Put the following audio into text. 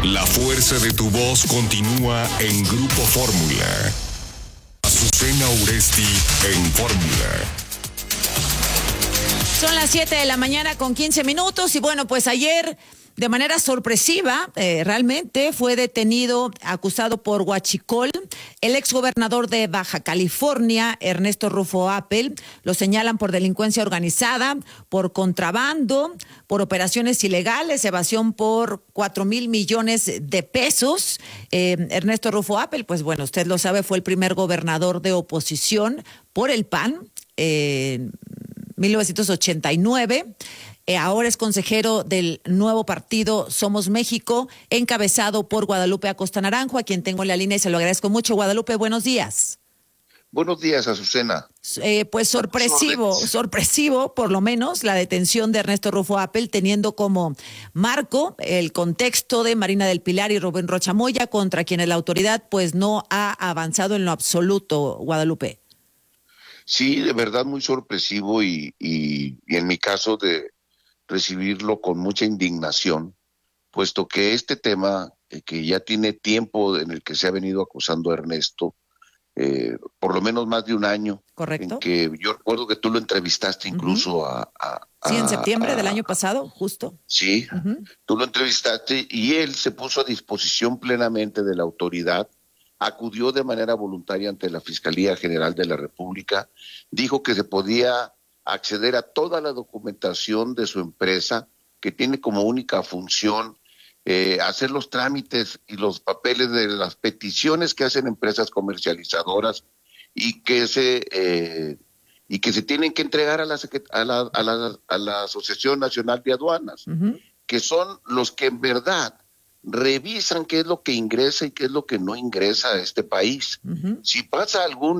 La fuerza de tu voz continúa en Grupo Fórmula. Azucena Uresti en Fórmula. Son las 7 de la mañana con 15 minutos y bueno, pues ayer de manera sorpresiva realmente fue detenido, acusado por huachicol, el exgobernador de Baja California, Ernesto Rufo Appel. Lo señalan por delincuencia organizada, por contrabando, por operaciones ilegales, evasión por 4,000 millones de pesos. Ernesto Rufo Appel, pues bueno, usted lo sabe, fue el primer gobernador de oposición por el PAN en 1989. Ahora es consejero del nuevo partido Somos México, encabezado por Guadalupe Acosta Naranjo, a quien tengo en la línea y se lo agradezco mucho. Guadalupe, buenos días. Buenos días, Azucena. Pues sorpresivo, por lo menos, la detención de Ernesto Rufo Appel, teniendo como marco el contexto de Marina del Pilar y Rubén Rocha Moya, contra quienes la autoridad pues no ha avanzado en lo absoluto, Guadalupe. Sí, de verdad muy sorpresivo y en mi caso de recibirlo con mucha indignación, puesto que este tema que ya tiene tiempo en el que se ha venido acusando a Ernesto, por lo menos más de un año. Correcto. En que yo recuerdo que tú lo entrevistaste incluso Sí, en septiembre del año pasado, justo. Sí, tú lo entrevistaste y él se puso a disposición plenamente de la autoridad, acudió de manera voluntaria ante la Fiscalía General de la República, dijo que se podía acceder a toda la documentación de su empresa, que tiene como única función hacer los trámites y los papeles de las peticiones que hacen empresas comercializadoras y que se tienen que entregar a la Asociación Nacional de Aduanas, que son los que en verdad revisan qué es lo que ingresa y qué es lo que no ingresa a este país. Si pasa algún